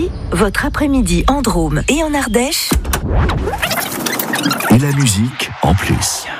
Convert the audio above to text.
Paris, votre après-midi en Drôme et en Ardèche. Et la musique en plus.